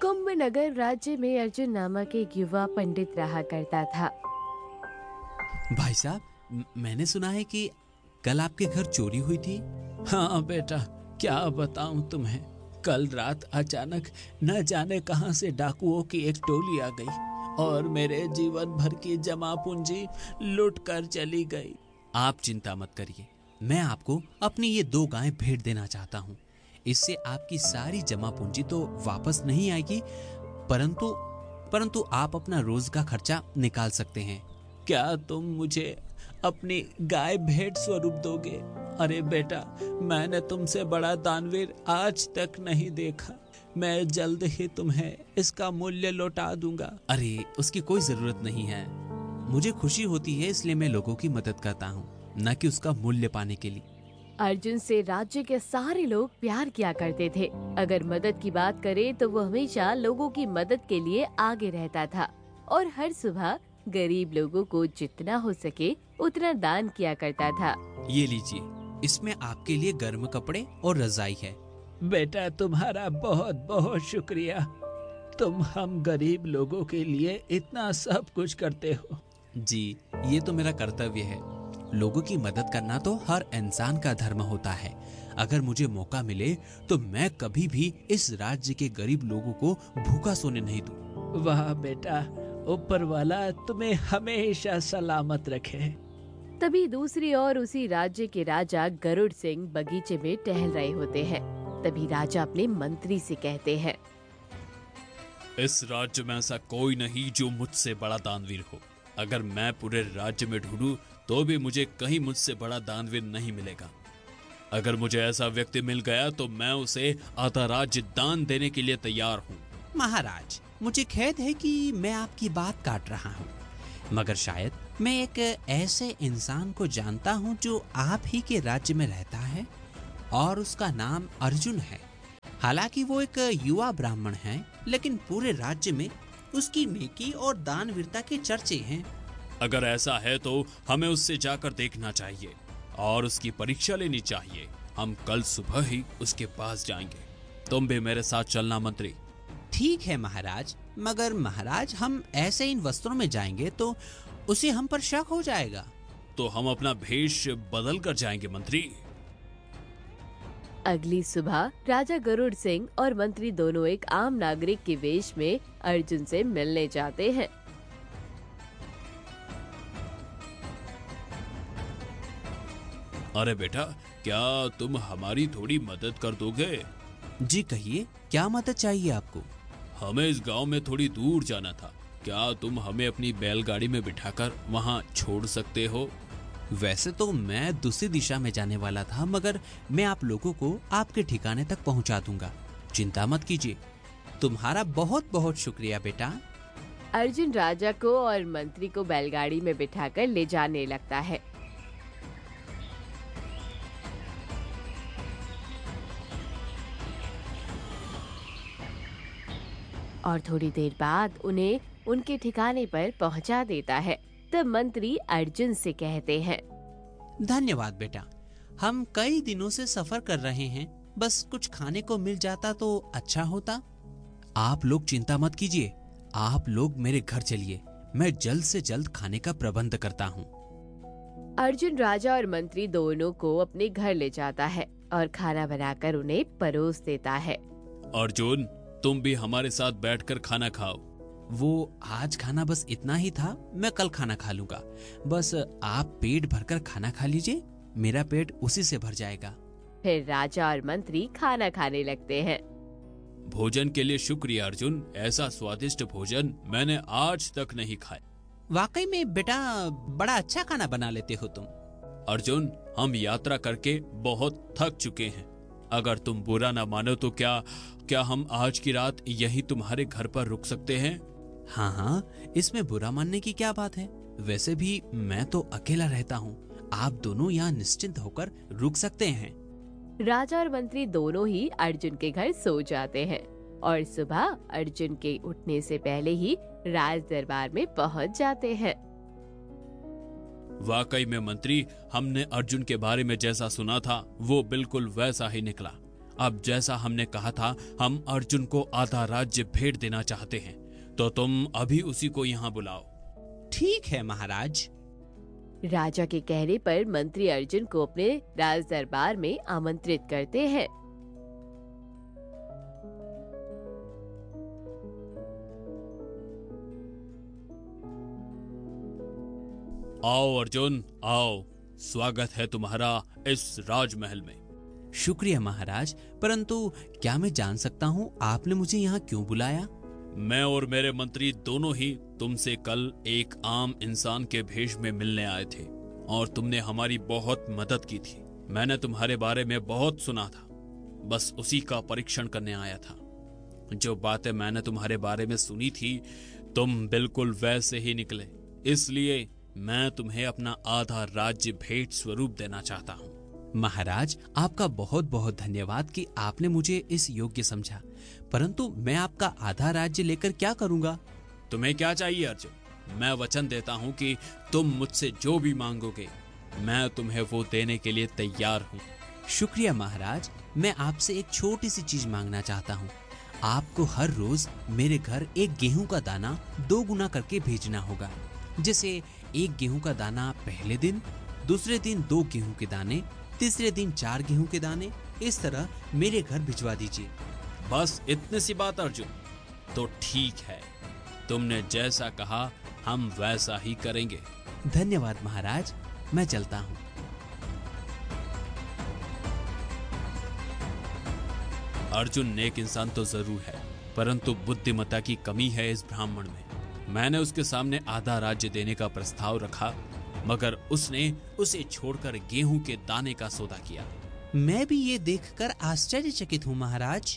कुंभ नगर राज्य में अर्जुन नामक एक युवा पंडित रहा करता था। भाई साहब, मैंने सुना है कि कल आपके घर चोरी हुई थी। हाँ बेटा, क्या बताऊं तुम्हें। कल रात अचानक न जाने कहां से डाकुओं की एक टोली आ गई और मेरे जीवन भर की जमा पूंजी लूट कर चली गई। आप चिंता मत करिए, मैं आपको अपनी ये 2 गायें भेंट देना चाहता हूँ। इससे आपकी सारी जमा पूंजी तो वापस नहीं आएगी, परंतु आप अपना रोज का खर्चा निकाल सकते हैं। क्या तुम मुझे अपनी गाय भेंट स्वरूप दोगे? अरे बेटा, मैंने तुमसे बड़ा दानवीर आज तक नहीं देखा। मैं जल्द ही तुम्हें इसका मूल्य लौटा दूंगा। अरे उसकी कोई जरूरत नहीं है। मुझे खुशी होती है इसलिए मैं लोगों की मदद करता हूँ, न कि उसका मूल्य पाने के लिए। अर्जुन से राज्य के सारे लोग प्यार किया करते थे। अगर मदद की बात करें तो वो हमेशा लोगों की मदद के लिए आगे रहता था और हर सुबह गरीब लोगों को जितना हो सके उतना दान किया करता था। ये लीजिए, इसमें आपके लिए गर्म कपड़े और रजाई है। बेटा, तुम्हारा बहुत बहुत शुक्रिया। तुम हम गरीब लोगों के लिए इतना सब कुछ करते हो। जी, ये तो मेरा कर्तव्य है। लोगों की मदद करना तो हर इंसान का धर्म होता है। अगर मुझे मौका मिले तो मैं कभी भी इस राज्य के गरीब लोगों को भूखा सोने नहीं दूं। वाह बेटा, ऊपर वाला तुम्हें हमेशा सलामत रखे। तभी दूसरी ओर उसी राज्य के राजा गरुड़ सिंह बगीचे में टहल रहे होते हैं। तभी राजा अपने मंत्री से कहते हैं, इस राज्य में ऐसा कोई नहीं जो मुझसे बड़ा दानवीर हो। अगर मैं पूरे राज्य में ढूंढूं तो भी मुझे कहीं मुझसे बड़ा दानवीर नहीं मिलेगा। अगर मुझे ऐसा व्यक्ति मिल गया तो मैं उसे आधा राज्य दान देने के लिए तैयार हूँ। महाराज, मुझे खेद है कि मैं आपकी बात काट रहा हूँ, मगर शायद मैं एक ऐसे इंसान को जानता हूँ जो आप ही के राज्य में रहता है और उसका नाम अर्जुन है। हालांकि वो एक युवा ब्राह्मण है, लेकिन पूरे राज्य में उसकी नेकी और दानवीरता के चर्चे हैं। अगर ऐसा है तो हमें उससे जाकर देखना चाहिए और उसकी परीक्षा लेनी चाहिए। हम कल सुबह ही उसके पास जाएंगे। तुम भी मेरे साथ चलना मंत्री। ठीक है महाराज, मगर महाराज हम ऐसे इन वस्त्रों में जाएंगे तो उसे हम पर शक हो जाएगा। तो हम अपना भेष बदल कर जाएंगे मंत्री। अगली सुबह राजा गरुड़ सिंह और मंत्री दोनों एक आम नागरिक के वेश में अर्जुन से मिलने जाते हैं। अरे बेटा, क्या तुम हमारी थोड़ी मदद कर दोगे? जी कहिए, क्या मदद चाहिए आपको? हमें इस गांव में थोड़ी दूर जाना था। क्या तुम हमें अपनी बैलगाड़ी में बिठाकर वहां छोड़ सकते हो? वैसे तो मैं दूसरी दिशा में जाने वाला था, मगर मैं आप लोगों को आपके ठिकाने तक पहुंचा दूंगा। चिंता मत कीजिए। तुम्हारा बहुत बहुत शुक्रिया बेटा। अर्जुन राजा को और मंत्री को बैलगाड़ी में बिठाकर ले जाने लगता है। और थोड़ी देर बाद उन्हें उनके ठिकाने पर पहुंचा देता है। तब मंत्री अर्जुन से कहते हैं, धन्यवाद बेटा। हम कई दिनों से सफर कर रहे हैं, बस कुछ खाने को मिल जाता तो अच्छा होता। आप लोग चिंता मत कीजिए, आप लोग मेरे घर चलिए, मैं जल्द से जल्द खाने का प्रबंध करता हूँ। अर्जुन राजा और मंत्री दोनों को अपने घर ले जाता है और खाना बनाकर उन्हें परोस देता है। अर्जुन, तुम भी हमारे साथ बैठकर खाना खाओ। वो आज खाना बस इतना ही था, मैं कल खाना खा लूंगा। बस आप पेट भरकर खाना खा लीजिए, मेरा पेट उसी से भर जाएगा। फिर राजा और मंत्री खाना खाने लगते हैं। भोजन के लिए शुक्रिया अर्जुन। ऐसा स्वादिष्ट भोजन मैंने आज तक नहीं खाया। वाकई में बेटा, बड़ा अच्छा खाना बना लेते हो तुम। अर्जुन, हम यात्रा करके बहुत थक चुके हैं। अगर तुम बुरा ना मानो तो क्या हम आज की रात यही तुम्हारे घर पर रुक सकते हैं? हाँ हाँ, इसमें बुरा मानने की क्या बात है। वैसे भी मैं तो अकेला रहता हूँ, आप दोनों यहाँ निश्चिंत होकर रुक सकते हैं। राजा और मंत्री दोनों ही अर्जुन के घर सो जाते हैं और सुबह अर्जुन के उठने से पहले ही राज दरबार में पहुँच जाते हैं। वाकई में मंत्री, हमने अर्जुन के बारे में जैसा सुना था वो बिल्कुल वैसा ही निकला। अब जैसा हमने कहा था, हम अर्जुन को आधा राज्य भेंट देना चाहते हैं, तो तुम अभी उसी को यहाँ बुलाओ। ठीक है महाराज। राजा के कहने पर मंत्री अर्जुन को अपने राज दरबार में आमंत्रित करते हैं। आओ अर्जुन, आओ, स्वागत है तुम्हारा इस राजमहल में। शुक्रिया महाराज, परंतु क्या मैं जान सकता हूँ आपने मुझे यहाँ क्यों बुलाया? मैं और मेरे मंत्री दोनों ही तुमसे कल एक आम इंसान के भेष में मिलने आए थे और तुमने हमारी बहुत मदद की थी। मैंने तुम्हारे बारे में बहुत सुना था, बस उसी का परीक्षण करने आया था। जो बातें मैंने तुम्हारे बारे में सुनी थी, तुम बिल्कुल वैसे ही निकले, इसलिए मैं तुम्हें अपना आधा राज्य भेंट स्वरूप देना चाहता हूँ। महाराज, आपका बहुत बहुत धन्यवाद कि आपने मुझे इस योग्य समझा, परंतु मैं आपका आधा राज्य लेकर क्या करूँगा? तुम्हें क्या चाहिए अर्जुन? मैं वचन देता हूँ कि तुम मुझसे जो भी मांगोगे, मैं तुम्हें वो देने के लिए तैयार हूँ। शुक्रिया महाराज, मैं आपसे एक छोटी सी चीज मांगना चाहता हूँ। आपको हर रोज मेरे घर एक गेहूं का दाना 2 गुना करके भेजना होगा। जैसे एक गेहूं का दाना पहले दिन, दूसरे दिन 2 गेहूं के दाने, तीसरे दिन 4 गेहूं के दाने, इस तरह मेरे घर भिजवा दीजिए। बस इतनी सी बात अर्जुन? तो ठीक है, तुमने जैसा कहा हम वैसा ही करेंगे। धन्यवाद महाराज, मैं चलता हूँ। अर्जुन नेक इंसान तो जरूर है, परंतु बुद्धिमत्ता की कमी है इस ब्राह्मण में। मैंने उसके सामने आधा राज्य देने का प्रस्ताव रखा, मगर उसने उसे छोड़कर गेहूं के दाने का सौदा किया। मैं भी ये देखकर आश्चर्यचकित हूँ महाराज।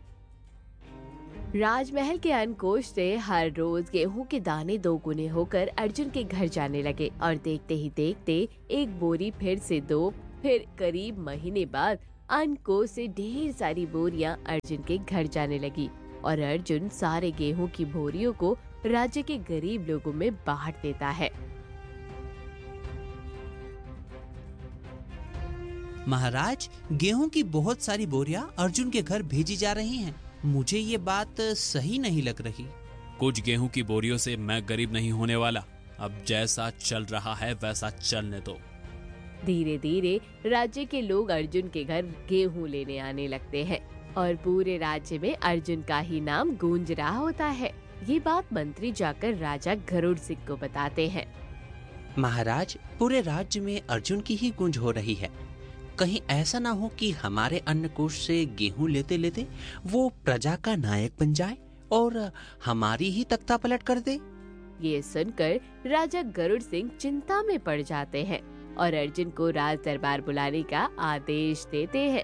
राजमहल के अन्नकोष से हर रोज गेहूं के दाने 2 गुने होकर अर्जुन के घर जाने लगे और देखते ही देखते एक बोरी फिर से 2, फिर करीब महीने बाद अन्नकोष से ढेर सारी बोरियां अर्जुन के घर जाने लगी और अर्जुन सारे गेहूं की बोरियों को राज्य के गरीब लोगों में बांट देता है। महाराज, गेहूं की बहुत सारी बोरियां अर्जुन के घर भेजी जा रही हैं। मुझे ये बात सही नहीं लग रही। कुछ गेहूं की बोरियों से मैं गरीब नहीं होने वाला। अब जैसा चल रहा है वैसा चलने दो। धीरे धीरे राज्य के लोग अर्जुन के घर गेहूं लेने आने लगते हैं और पूरे राज्य में अर्जुन का ही नाम गूंज रहा होता है। ये बात मंत्री जाकर राजा गरुड़ सिंह को बताते हैं। महाराज, पूरे राज्य में अर्जुन की ही गूंज हो रही है। कहीं ऐसा ना हो कि हमारे अन्नकोष से गेहूं लेते लेते वो प्रजा का नायक बन जाए और हमारी ही तख्ता पलट कर दे। ये सुनकर राजा गरुड़ सिंह चिंता में पड़ जाते हैं और अर्जुन को राज दरबार बुलाने का आदेश देते हैं।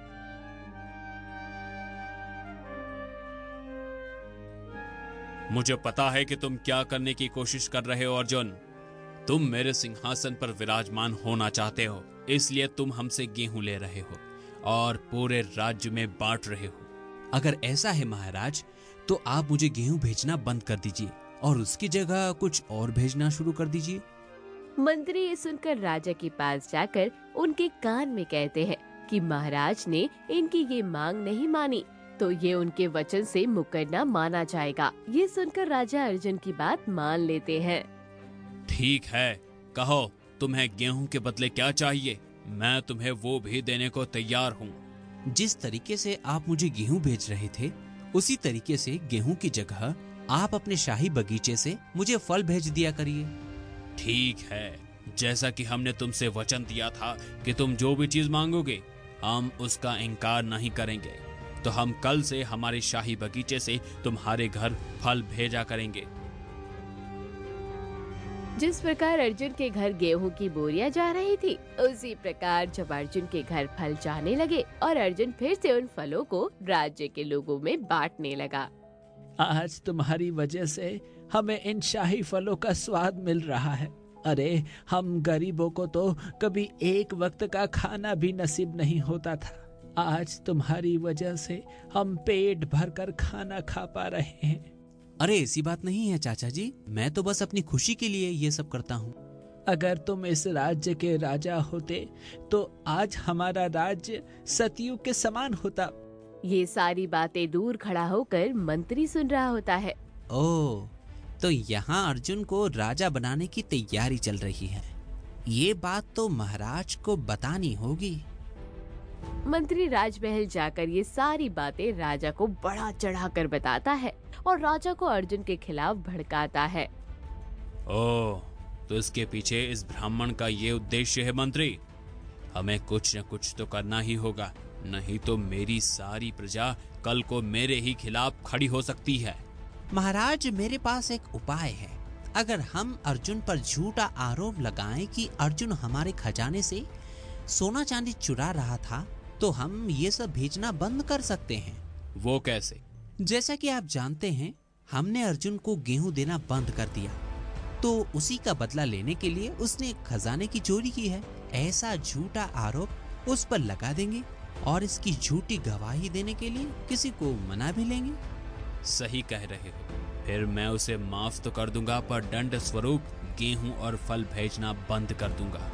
मुझे पता है कि तुम क्या करने की कोशिश कर रहे हो अर्जुन। तुम मेरे सिंहासन पर विराजमान होना चाहते हो, इसलिए तुम हमसे गेहूं ले रहे हो और पूरे राज्य में बांट रहे हो। अगर ऐसा है महाराज, तो आप मुझे गेहूं भेजना बंद कर दीजिए और उसकी जगह कुछ और भेजना शुरू कर दीजिए। मंत्री ये सुनकर राजा के पास जाकर उनके कान में कहते हैं कि महाराज ने इनकी ये मांग नहीं मानी तो ये उनके वचन से मुकरना माना जाएगा। ये सुनकर राजा अर्जुन की बात मान लेते हैं। ठीक है, कहो तुम्हें गेहूं के बदले क्या चाहिए, मैं तुम्हें वो भी देने को तैयार हूँ। जिस तरीके से आप मुझे गेहूं भेज रहे थे, उसी तरीके से गेहूं की जगह आप अपने शाही बगीचे से मुझे फल भेज दिया करिए। ठीक है, जैसा कि हमने तुमसे वचन दिया था कि तुम जो भी चीज मांगोगे हम उसका इनकार नहीं करेंगे, तो हम कल से हमारे शाही बगीचे से तुम्हारे घर फल भेजा करेंगे। जिस प्रकार अर्जुन के घर गेहूं की बोरियां जा रही थी, उसी प्रकार जब अर्जुन के घर फल जाने लगे और अर्जुन फिर से उन फलों को राज्य के लोगों में बांटने लगा। आज तुम्हारी वजह से हमें इन शाही फलों का स्वाद मिल रहा है। अरे, हम गरीबों को तो कभी एक वक्त का खाना भी नसीब नहीं होता था। आज तुम्हारी वजह से हम पेट भरकर खाना खा पा रहे हैं। अरे ऐसी बात नहीं है चाचा जी, मैं तो बस अपनी खुशी के लिए ये सब करता हूँ। अगर तुम इस राज्य के राजा होते तो आज हमारा राज्य सतयुग के समान होता। ये सारी बातें दूर खड़ा होकर मंत्री सुन रहा होता है। ओह, तो यहाँ अर्जुन को राजा बनाने की तैयारी चल रही है। ये बात तो महाराज को बतानी होगी। मंत्री राजमहल जाकर ये सारी बातें राजा को बड़ा चढ़ाकर बताता है और राजा को अर्जुन के खिलाफ भड़काता है। ओह, तो इसके पीछे इस ब्राह्मण का ये उद्देश्य है मंत्री। हमें कुछ न कुछ तो करना ही होगा, नहीं तो मेरी सारी प्रजा कल को मेरे ही खिलाफ खड़ी हो सकती है। महाराज, मेरे पास एक उपाय है। अगर हम अर्जुन पर झूठा आरोप लगाएं कि अर्जुन हमारे खजाने से सोना चांदी चुरा रहा था, तो हम ये सब भेजना बंद कर सकते हैं। वो कैसे? जैसा कि आप जानते हैं, हमने अर्जुन को गेहूं देना बंद कर दिया, तो उसी का बदला लेने के लिए उसने खजाने की चोरी की है। ऐसा झूठा आरोप उस पर लगा देंगे और इसकी झूठी गवाही देने के लिए किसी को मना भी लेंगे। सही कह रहे हो। फिर मैं उसे माफ तो कर दूंगा, पर दंड स्वरूप गेहूं और फल भेजना बंद कर दूंगा।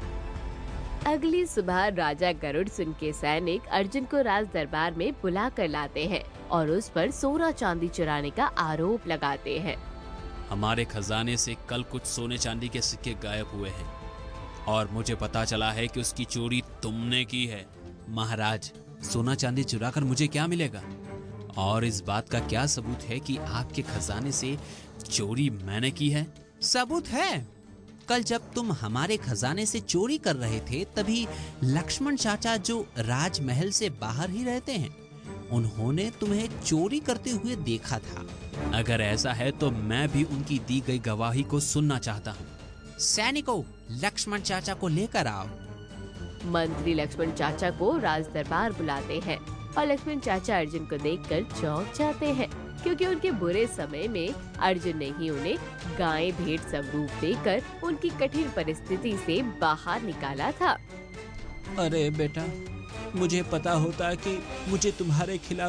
अगली सुबह राजा गरुड़ सिंह के सैनिक अर्जुन को राज दरबार में बुला कर लाते हैं और उस पर सोना चांदी चुराने का आरोप लगाते हैं। हमारे खजाने से कल कुछ सोने चांदी के सिक्के गायब हुए हैं और मुझे पता चला है कि उसकी चोरी तुमने की है। महाराज, सोना चांदी चुराकर मुझे क्या मिलेगा? और इस बात का क्या सबूत है कि आपके खजाने से चोरी मैंने की है? सबूत है। कल जब तुम हमारे खजाने से चोरी कर रहे थे, तभी लक्ष्मण चाचा, जो राजमहल से बाहर ही रहते हैं, उन्होंने तुम्हें चोरी करते हुए देखा था। अगर ऐसा है तो मैं भी उनकी दी गई गवाही को सुनना चाहता हूँ। सैनिकों, लक्ष्मण चाचा को लेकर आओ। मंत्री लक्ष्मण चाचा को राज दरबार बुलाते हैं और लक्ष्मण चाचा अर्जुन को देखकर चौंक जाते हैं, क्योंकि उनके बुरे समय में अर्जुन ने ही उन्हें गाय भेंट स्वरूप देकर उनकी कठिन परिस्थिति से बाहर निकाला था। अरे बेटा, मुझे पता होता कि मुझे तुम्हारे खिलाफ